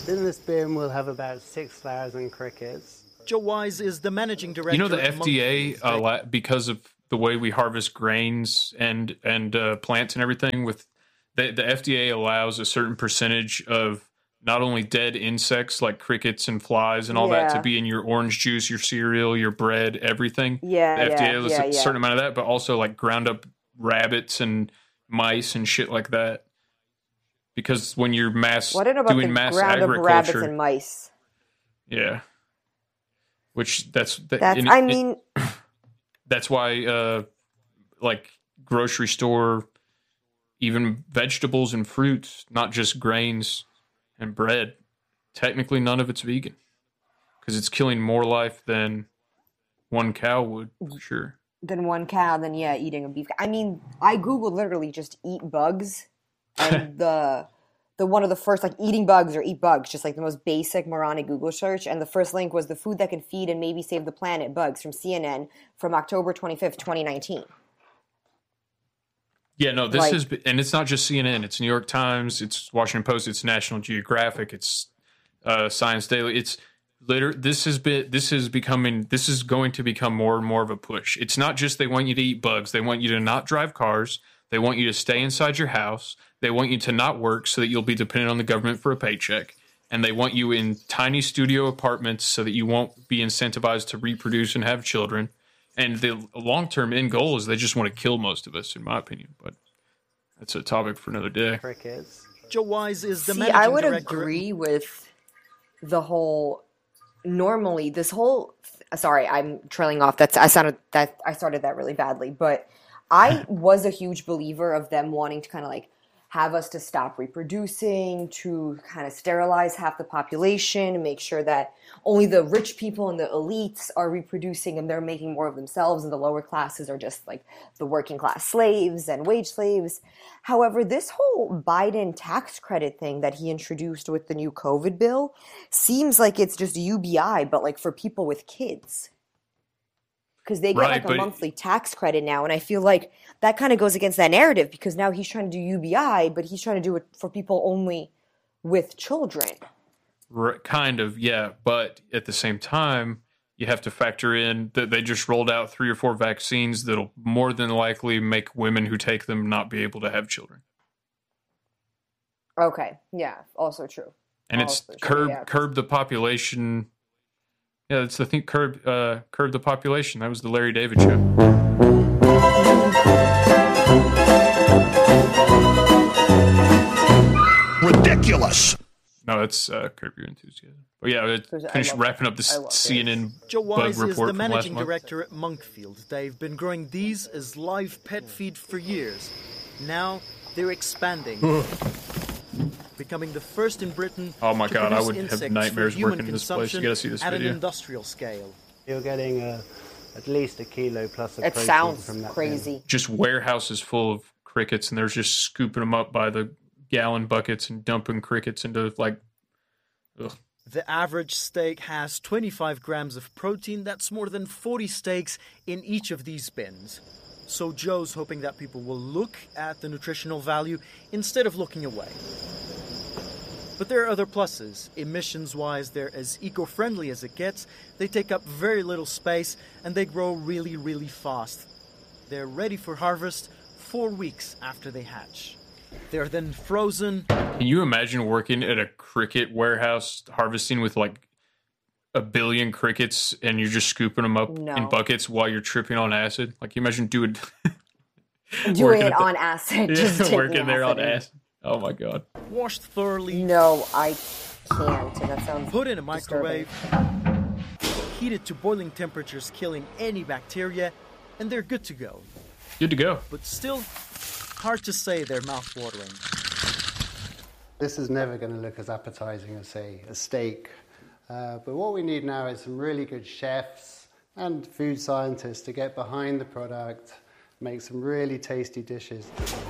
In this bin, we'll have about 6,000 crickets. Joe Wise is the managing director. You know, the FDA, because of the way we harvest grains and plants and everything, with the FDA allows a certain percentage of not only dead insects like crickets and flies and all that to be in your orange juice, your cereal, your bread, everything. The FDA allows a certain amount of that, but also like ground up rabbits and mice and shit like that. Because when you're doing mass agriculture, rabbits and mice. Yeah. Which that's why like grocery store, even vegetables and fruits, not just grains and bread, technically none of it's vegan because it's killing more life than one cow would, for sure. Than one cow, than eating a beef. I mean, I googled literally just eat bugs, and the one of the first, like, eating bugs or eat bugs, just like the most basic moronic Google search, and the first link was the food that can feed and maybe save the planet, bugs, from CNN from October 25th, 2019. Yeah, no, this is, and it's not just CNN. It's New York Times, it's Washington Post, it's National Geographic, it's Science Daily. It's this is going to become more and more of a push. It's not just they want you to eat bugs. They want you to not drive cars. They want you to stay inside your house. They want you to not work so that you'll be dependent on the government for a paycheck. And they want you in tiny studio apartments so that you won't be incentivized to reproduce and have children. And the long-term end goal is they just want to kill most of us, in my opinion. But that's a topic for another day. Crickets. Joe Wise is the managing I would director. agree with the whole. Normally, this whole. Sorry, I'm trailing off. I started that really badly, but I was a huge believer of them wanting to kind of like have us to stop reproducing, to kind of sterilize half the population, and make sure that only the rich people and the elites are reproducing and they're making more of themselves, and the lower classes are just like the working class slaves and wage slaves. However, this whole Biden tax credit thing that he introduced with the new COVID bill seems like it's just UBI, but like for people with kids. Because they get a monthly tax credit now, and I feel like that kind of goes against that narrative, because now he's trying to do UBI, but he's trying to do it for people only with children. Kind of, yeah. But at the same time, you have to factor in that they just rolled out 3 or 4 vaccines that'll more than likely make women who take them not be able to have children. Okay, yeah, also true. And it's curb the population. Yeah, it's the thing. Curb the population. That was the Larry David show. Ridiculous. No, that's Curb Your Enthusiasm. But yeah, wrapping up this CNN Joe Wise bug report is the from managing last month. director at Monkfield. They've been growing these as live pet feed for years. Now they're expanding. Becoming the first in Britain oh my to God, I produce would have insects nightmares for human working in this place. You gotta see this at video. an industrial scale. You're getting at least a kilo plus of It protein sounds from that crazy. Just warehouses full of crickets, and they're just scooping them up by the gallon buckets and dumping crickets into like. Ugh. The average steak has 25 grams of protein. That's more than 40 steaks in each of these bins. So Joe's hoping that people will look at the nutritional value instead of looking away. But there are other pluses. Emissions-wise, they're as eco-friendly as it gets. They take up very little space, and they grow really, really fast. They're ready for harvest 4 weeks after they hatch. They're then frozen. Can you imagine working at a cricket warehouse harvesting with like 1 billion crickets and you're just scooping them up in buckets while you're tripping on acid? Like, you imagine doing it on acid. Just working there on acid. Oh my God. Washed thoroughly. No, I can't. That sounds put in a microwave. Heated to boiling temperatures, killing any bacteria, and they're good to go. Good to go. But still, hard to say they're mouth-watering. This is never going to look as appetizing as, say, a steak. But what we need now is some really good chefs and food scientists to get behind the product, make some really tasty dishes.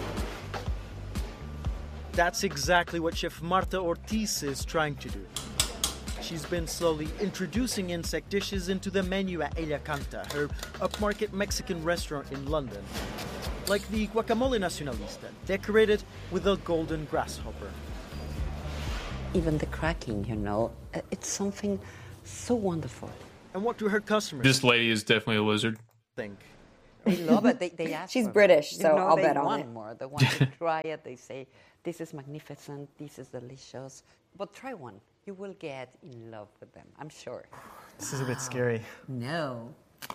That's exactly what Chef Marta Ortiz is trying to do. She's been slowly introducing insect dishes into the menu at Ella Canta, her upmarket Mexican restaurant in London. Like the guacamole nacionalista, decorated with a golden grasshopper. even the cracking, it's something so wonderful. And what do her customers This lady is definitely a lizard. think? They love it. They ask She's for British, it. so I'll they bet on want it. more. They want to try it. They say, this is magnificent, this is delicious. But try one. You will get in love with them, I'm sure. This is a bit scary. No.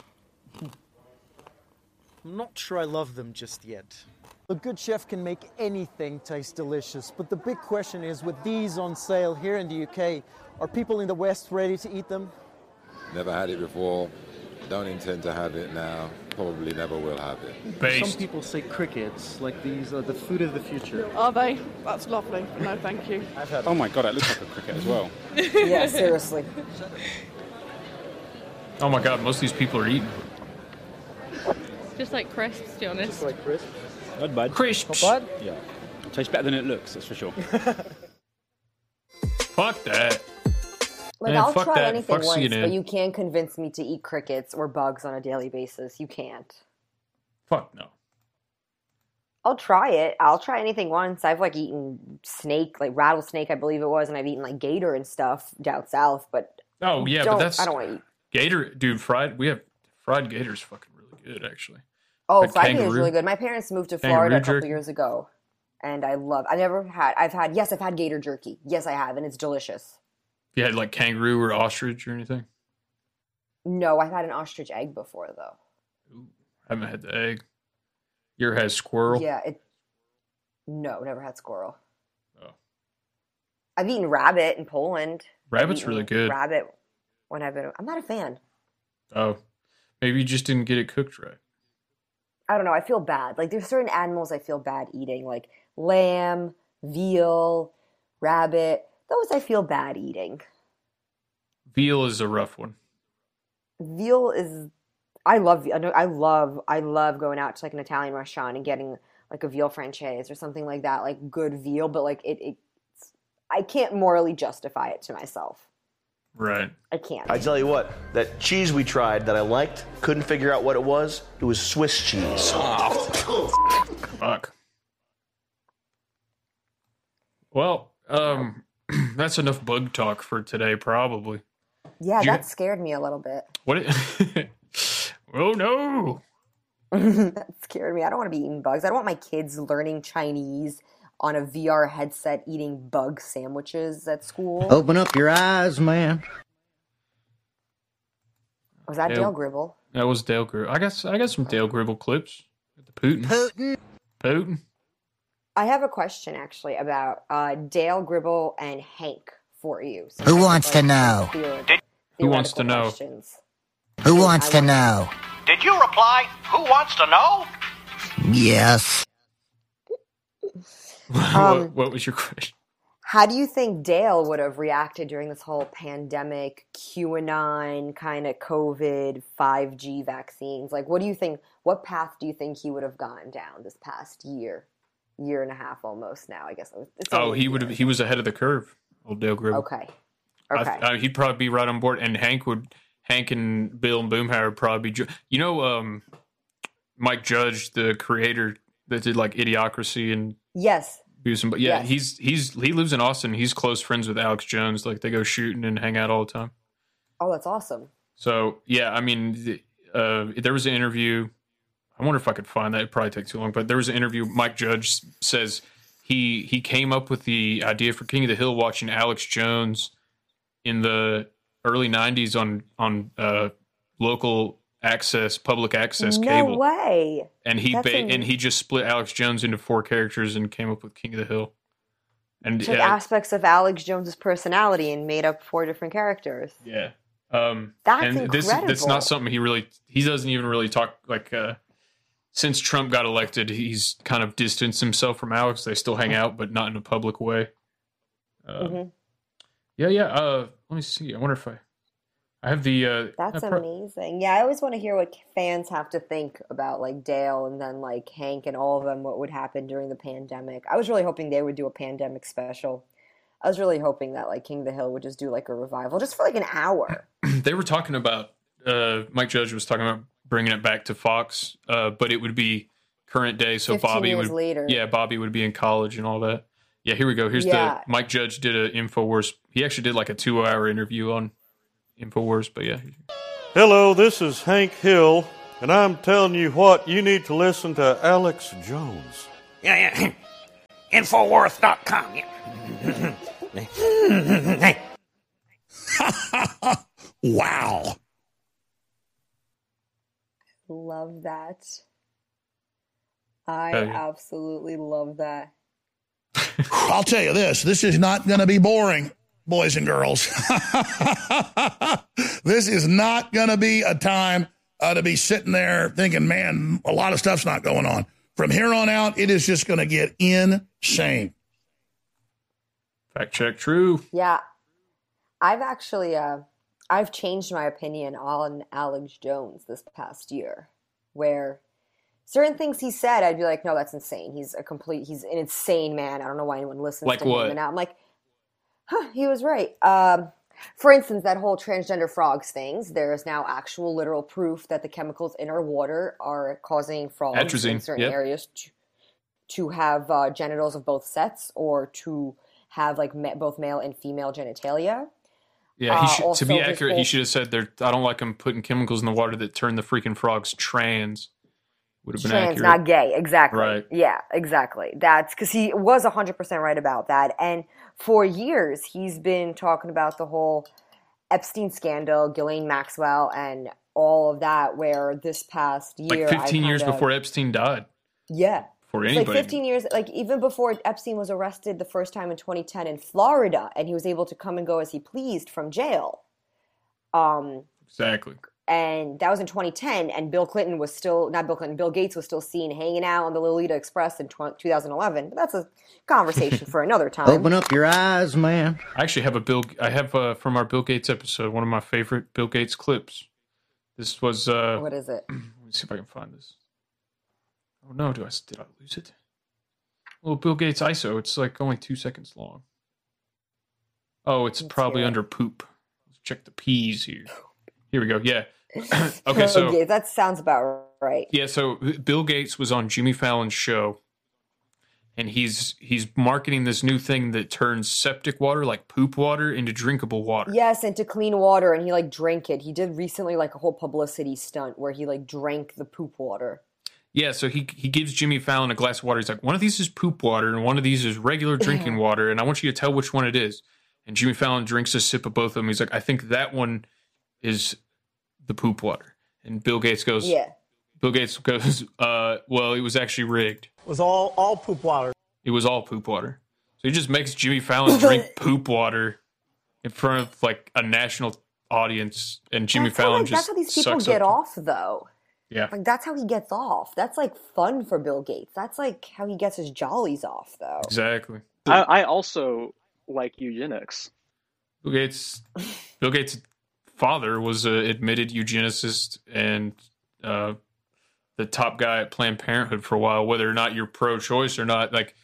I'm not sure I love them just yet. A good chef can make anything taste delicious, but the big question is, with these on sale here in the UK, are people in the West ready to eat them? Never had it before. Don't intend to have it now. Probably never will have it. Based. Some people say crickets, like these are the food of the future. Are they? That's lovely. No, thank you. Oh my god, it looks like a cricket as well. Yeah, seriously. Oh my god, most of these people are eating Just like crisps, to be honest. Just like crisps. Not bad. crisps. Not bad? Yeah. Tastes better than it looks, that's for sure. Fuck that. Like, Man, I'll fuck try that. anything Fuck once, CNN. but you can't convince me to eat crickets or bugs on a daily basis. You can't. Fuck no. I'll try it. I'll try anything once. I've like eaten snake, like rattlesnake, I believe it was, and I've eaten like gator and stuff down south. But Oh yeah, don't, but that's I don't want to eat. gator, dude. We have fried gators, fucking really good actually. Oh, Like fried gator is kangaroo- really good. My parents moved to kangaroo Florida a couple jerky? years ago, and I've had gator jerky. Yes, I have, and it's delicious. You had like kangaroo or ostrich or anything? No, I've had an ostrich egg before though. Ooh, I haven't had the egg. You ever had squirrel? Yeah, no, never had squirrel. Oh. I've eaten rabbit in Poland. Rabbit's I've really eaten good. Rabbit when I'm not a fan. Oh, maybe you just didn't get it cooked right. I don't know. I feel bad. Like there's certain animals I feel bad eating, like lamb, veal, rabbit. Those I feel bad eating. Veal is a rough one. Veal is. I love. I love going out to like an Italian restaurant and getting like a veal franchise or something like that, like good veal. But like I can't morally justify it to myself. Right. I can't. I tell you what, that cheese we tried that I liked, couldn't figure out what it was. It was Swiss cheese. Fuck. Well, that's enough bug talk for today, probably. Yeah, You- that scared me a little bit. What? Oh no! That scared me. I don't want to be eating bugs. I don't want my kids learning Chinese on a VR headset eating bug sandwiches at school. Open up your eyes, man. Was that Dale- Dale Gribble? That was Dale Gribble. I got some Dale Gribble clips. The Putin. I have a question actually about Dale Gribble and Hank for you. So Who I wants have, to know? Who wants to theoretical know? questions. Who wants to know? Did you reply? Who wants to know? Yes. What was your question? How do you think Dale would have reacted during this whole pandemic, QAnon, kind of COVID, 5G vaccines? Like, what do you think? What path do you think he would have gone down this past year and a half almost now? I guess. It's only He a would year. have. He was ahead of the curve. Old Dale Gribble. Okay. Okay. He'd probably be right on board, and Hank and Bill and Boomhauer would probably be. Mike Judge, the creator that did like Idiocracy and Yes. Beavis and but yeah, Yes. he lives in Austin. He's close friends with Alex Jones. Like they go shooting and hang out all the time. Oh, that's awesome. So yeah, I mean, there was an interview. I wonder if I could find that. It'd probably take too long. But there was an interview. Mike Judge says he came up with the idea for King of the Hill watching Alex Jones in the early '90s on local access, public access cable. No way. And he That's and he just split Alex Jones into 4 characters and came up with King of the Hill. And Took aspects of Alex Jones's personality and made up 4 different characters. yeah. That's and incredible. That's not something he doesn't even really talk like since Trump got elected, he's kind of distanced himself from Alex. They still hang out, but not in a public way. Yeah. Let me see. I wonder if I have the. That's amazing. Yeah, I always want to hear what fans have to think about like Dale and then like Hank and all of them, what would happen during the pandemic. I was really hoping they would do a pandemic special. I was really hoping that like King of the Hill would just do like a revival just for like an hour. They were talking about. Mike Judge was talking about bringing it back to Fox, but it would be current day. So 15 Bobby years would. later. Yeah, Bobby would be in college and all that. Yeah, here we go. Here's Yeah. the Mike Judge did a InfoWars. He actually did like a 2-hour interview on InfoWars, but yeah. Hello, this is Hank Hill, and I'm telling you what, you need to listen to Alex Jones. Yeah. Infowars.com. Yeah. Wow. Love that. I Oh, yeah. absolutely love that. I'll tell you this is not going to be boring, boys and girls. This is not going to be a time to be sitting there thinking, man, a lot of stuff's not going on. From here on out, it is just going to get insane. Fact check, true. Yeah. I've actually I've changed my opinion on Alex Jones this past year, where certain things he said, I'd be like, no, that's insane. He's an insane man. I don't know why anyone listens Like to what? him. And now I'm like, he was right. For instance, that whole transgender frogs things, there is now actual literal proof that the chemicals in our water are causing frogs Atrazine, in certain yep. areas to have genitals of both sets, or to have like both male and female genitalia. Yeah, he should, to Also, be his accurate, whole- he should have said there. I don't like him putting chemicals in the water that turn the freaking frogs trans. Would have been Trans, accurate. not gay. Exactly. Right. Yeah, exactly. That's because he was 100% right about that. And for years, he's been talking about the whole Epstein scandal, Ghislaine Maxwell, and all of that, where this past year... Like 15 years before Epstein died. Yeah. For It's anybody. like 15 years, like even before Epstein was arrested the first time in 2010 in Florida, and he was able to come and go as he pleased from jail. Exactly. And that was in 2010, and Bill Gates was still seen hanging out on the Lolita Express in 2011. But that's a conversation for another time. Open up your eyes, man. I actually have from our Bill Gates episode, one of my favorite Bill Gates clips. This was What is it? Let me see if I can find this. Oh no, did I lose it? Well, Bill Gates ISO, it's like only 2 seconds long. Oh, it's probably under poop. Let's check the P's here. Here we go. Yeah. Okay, so Okay, that sounds about right. yeah, so Bill Gates was on Jimmy Fallon's show, and he's marketing this new thing that turns septic water, like poop water, into drinkable water. Yes, and to clean water, and he like drank it. He did recently like a whole publicity stunt where he like drank the poop water. Yeah, so he gives Jimmy Fallon a glass of water. He's like, one of these is poop water, and one of these is regular drinking water, and I want you to tell which one it is. And Jimmy Fallon drinks a sip of both of them. He's like, I think that one is the poop water. And Bill Gates goes, well, it was actually rigged. It was all poop water. It was all poop water. So he just makes Jimmy Fallon drink poop water in front of like a national audience, and Jimmy Fallon That's just how these people sucks get up. off, though. Yeah. Like that's how he gets off. That's like fun for Bill Gates. That's like how he gets his jollies off, though. Exactly. I also like eugenics. Bill Gates' father was an admitted eugenicist and the top guy at Planned Parenthood for a while. Whether or not you're pro-choice or not, like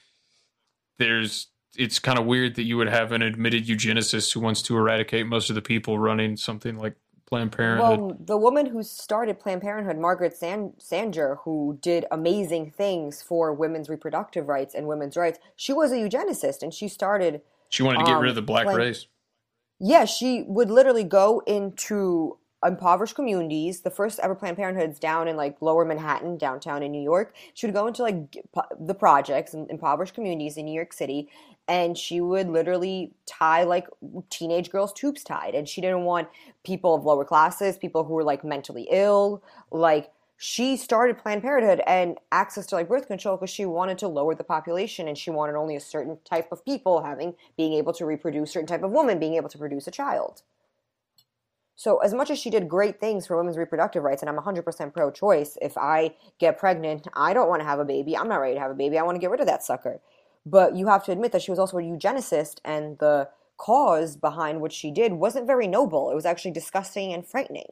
it's kind of weird that you would have an admitted eugenicist who wants to eradicate most of the people running something like Planned Parenthood. Well, the woman who started Planned Parenthood, Margaret Sanger, who did amazing things for women's reproductive rights and women's rights, she was a eugenicist, and she started... She wanted to get rid of the black race. Yeah, she would literally go into impoverished communities. The first ever Planned Parenthood's down in like Lower Manhattan, downtown in New York. She would go into like the projects and impoverished communities in New York City, and she would literally tie like teenage girls' tubes tied. And she didn't want people of lower classes, people who were like mentally ill. Like she started Planned Parenthood and access to like birth control because she wanted to lower the population, and she wanted only a certain type of people being able to reproduce, certain type of woman being able to produce a child. So as much as she did great things for women's reproductive rights, and I'm 100% pro-choice, if I get pregnant, I don't want to have a baby, I'm not ready to have a baby, I want to get rid of that sucker. But you have to admit that she was also a eugenicist, and the cause behind what she did wasn't very noble. It was actually disgusting and frightening.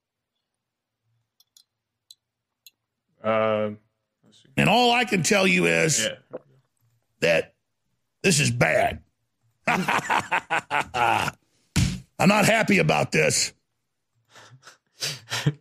And all I can tell you is that this is bad. I'm not happy about this.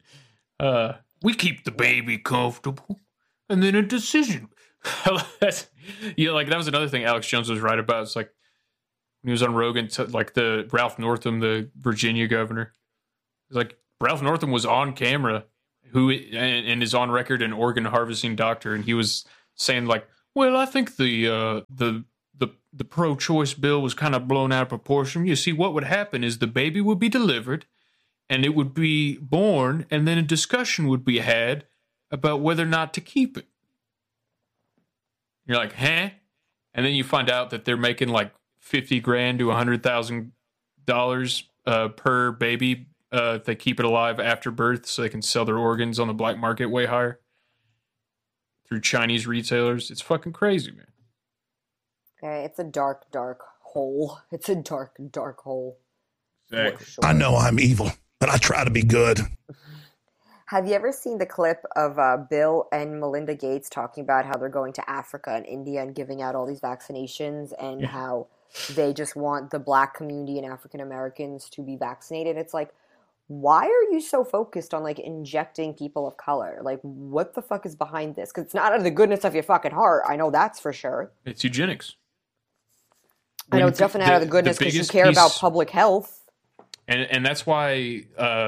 We keep the baby comfortable, and then a decision. Yeah, like that was another thing Alex Jones was right about. It's like when he was on Rogan, like the Ralph Northam, the Virginia governor. It's like Ralph Northam was on camera, and is on record an organ harvesting doctor, and he was saying like, "Well, I think the pro-choice bill was kind of blown out of proportion. You see, what would happen is the baby would be delivered, and it would be born, and then a discussion would be had about whether or not to keep it." You're like, huh? And then you find out that they're making like $50,000 to $100,000 per baby if they keep it alive after birth, so they can sell their organs on the black market way higher through Chinese retailers. It's fucking crazy, man. Okay, it's a dark, dark hole. It's a dark, dark hole. Exactly. Sure. I know I'm evil, but I try to be good. Have you ever seen the clip of Bill and Melinda Gates talking about how they're going to Africa and India and giving out all these vaccinations and how they just want the black community and African Americans to be vaccinated? It's like, why are you so focused on like injecting people of color? Like, what the fuck is behind this? Because it's not out of the goodness of your fucking heart. I know that's for sure. It's eugenics. I know it's definitely out of the goodness because you care about public health. And that's why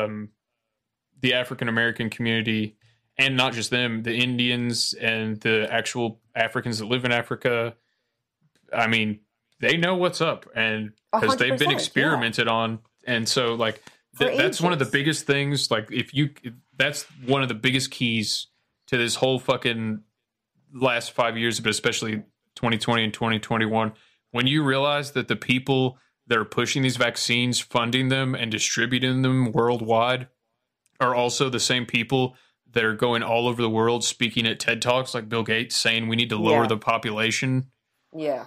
the African American community, and not just them, the Indians and the actual Africans that live in Africa, I mean, they know what's up, and because they've been experimented on. And so like that's one of the biggest things. Like that's one of the biggest keys to this whole fucking last 5 years, but especially 2020 and 2021, when you realize that the people that are pushing these vaccines, funding them and distributing them worldwide are also the same people that are going all over the world speaking at TED Talks like Bill Gates saying we need to lower the population. Yeah.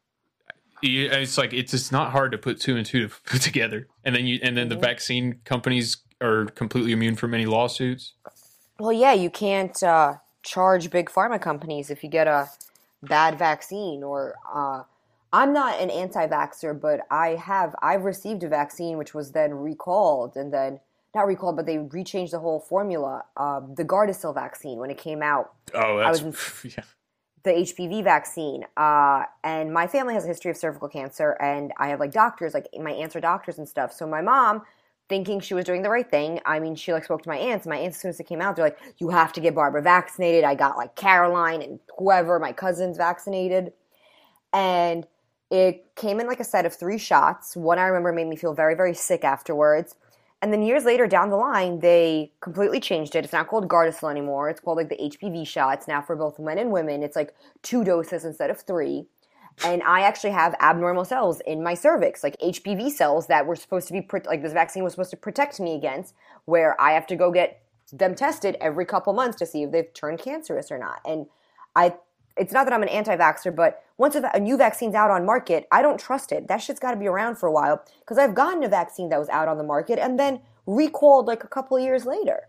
It's like it's not hard to put two and two to put together. And then the vaccine companies are completely immune from any lawsuits. Well, yeah, you can't charge big pharma companies if you get a bad vaccine or I'm not an anti-vaxxer, but I've received a vaccine which was then recalled and then not recalled, but they rechanged the whole formula. The Gardasil vaccine, when it came out. Oh, that's... The HPV vaccine. And my family has a history of cervical cancer, and I have, like, doctors, like, my aunts are doctors and stuff. So my mom, thinking she was doing the right thing, I mean, she, like, spoke to my aunts. My aunts, as soon as it came out, they're like, you have to get Barbara vaccinated. I got, like, Caroline and whoever, my cousins vaccinated. And it came in, like, a set of 3 shots. One, I remember, made me feel very, very sick afterwards. And then years later down the line, they completely changed it. It's not called Gardasil anymore. It's called like the HPV shots. Now for both men and women, it's like 2 doses instead of 3. And I actually have abnormal cells in my cervix, like HPV cells that were supposed to be, like this vaccine was supposed to protect me against, where I have to go get them tested every couple months to see if they've turned cancerous or not. And it's not that I'm an anti-vaxxer, but once a new vaccine's out on market, I don't trust it. That shit's got to be around for a while because I've gotten a vaccine that was out on the market and then recalled like a couple of years later.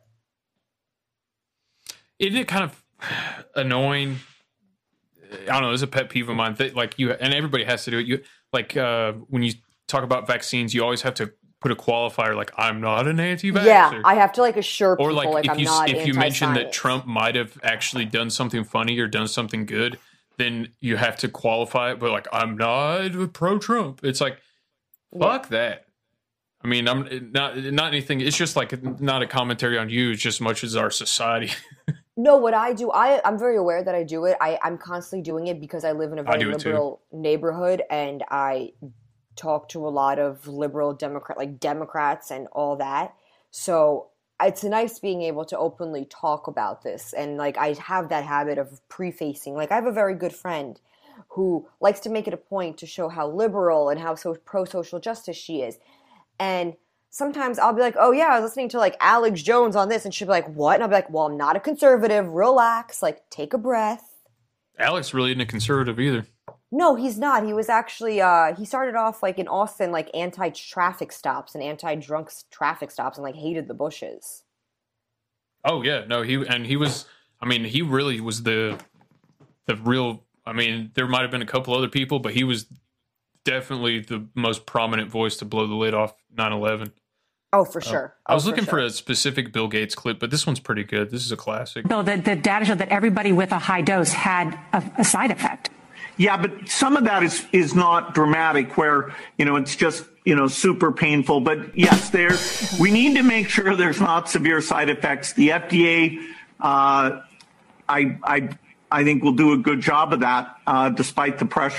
Isn't it kind of annoying? I don't know. It's a pet peeve of mine that like you and everybody has to do it. You like when you talk about vaccines, you always have to put a qualifier like I'm not an anti-vaxxer. Yeah, I have to like assure people or like I'm not if you mention that Trump might have actually done something funny or done something good, then you have to qualify it. But like I'm not pro-Trump. It's like fuck that. I mean, I'm not anything. It's just like not a commentary on you, just as much as our society. No, what I do, I'm very aware that I do it. I'm constantly doing it because I live in a very liberal neighborhood and I talk to a lot of liberal Democrats and all that. So it's nice being able to openly talk about this. And like, I have that habit of prefacing. Like I have a very good friend who likes to make it a point to show how liberal and how pro-social justice she is. And sometimes I'll be like, oh yeah, I was listening to like Alex Jones on this. And she'll be like, what? And I'll be like, well, I'm not a conservative. Relax. Like take a breath. Alex really isn't a conservative either. No, he's not. He was actually, he started off like in Austin, like anti-traffic stops and anti-drunk traffic stops and like hated the Bushes. Oh yeah. No, he really was the real, I mean, there might've been a couple other people, but he was definitely the most prominent voice to blow the lid off 9/11. Oh, for sure. I was looking for a specific Bill Gates clip, but this one's pretty good. This is a classic. Bill, the data showed that everybody with a high dose had a side effect. Yeah, but some of that is not dramatic where, it's just, super painful. But yes, we need to make sure there's not severe side effects. The FDA, I think will do a good job of that, despite the pressure